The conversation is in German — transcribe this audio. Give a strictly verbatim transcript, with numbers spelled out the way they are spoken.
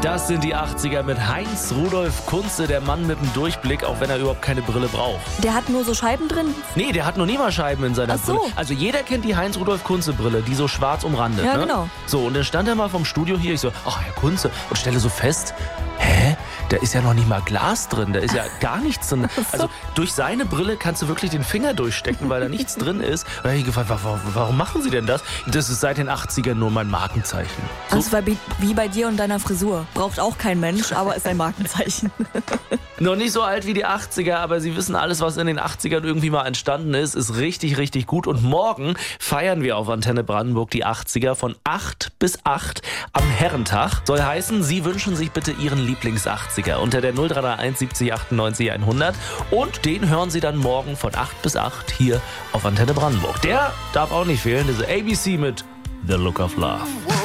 Das sind die achtziger mit Heinz Rudolf Kunze, der Mann mit dem Durchblick, auch wenn er überhaupt keine Brille braucht. Der hat nur so Scheiben drin? Nee, der hat noch nie mal Scheiben in seiner Ach so. Brille. Also jeder kennt die Heinz Rudolf Kunze Brille, die so schwarz umrandet. Ja, ne? genau. So, und dann stand er mal vom Studio hier, ich so, ach Herr Kunze, und stelle so fest, hä? Da ist ja noch nicht mal Glas drin, da ist ja gar nichts drin. Also durch seine Brille kannst du wirklich den Finger durchstecken, weil da nichts drin ist. Und da habe ich gefragt, warum, warum machen Sie denn das? Das ist seit den achtzigern nur mein Markenzeichen. So. Das war wie bei dir und deiner Frisur. Braucht auch kein Mensch, aber ist ein Markenzeichen. Noch nicht so alt wie die achtziger, aber Sie wissen, alles, was in den achtzigern irgendwie mal entstanden ist, ist richtig, richtig gut. Und morgen feiern wir auf Antenne Brandenburg die achtziger von acht bis acht am Herrentag. Soll heißen, Sie wünschen sich bitte Ihren Lieblings-achtziger unter der null drei drei eins siebzig achtundneunzig hundert. Und den hören Sie dann morgen von acht bis acht hier auf Antenne Brandenburg. Der darf auch nicht fehlen, diese A B C mit The Look of Love.